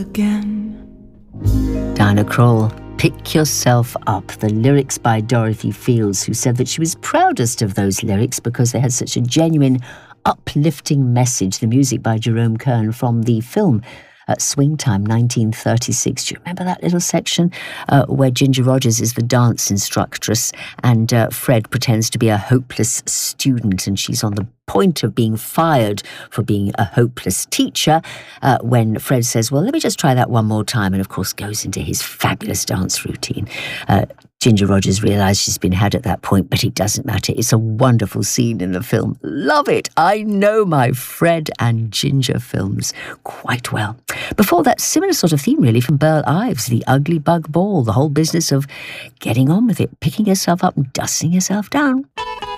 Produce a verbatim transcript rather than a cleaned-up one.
again. Diana Krall, Pick Yourself Up, the lyrics by Dorothy Fields, who said that she was proudest of those lyrics because they had such a genuine, uplifting message. The music by Jerome Kern from the film uh, Swing Time, nineteen thirty-six. Do you remember that little section uh, where Ginger Rogers is the dance instructress and uh, Fred pretends to be a hopeless student and she's on the point of being fired for being a hopeless teacher uh, when Fred says, well, let me just try that one more time, and of course goes into his fabulous dance routine. Uh, Ginger Rogers realised she's been had at that point, but it doesn't matter. It's a wonderful scene in the film. Love it. I know my Fred and Ginger films quite well. Before that, similar sort of theme really from Burl Ives, The Ugly Bug Ball, the whole business of getting on with it, picking yourself up and dusting yourself down.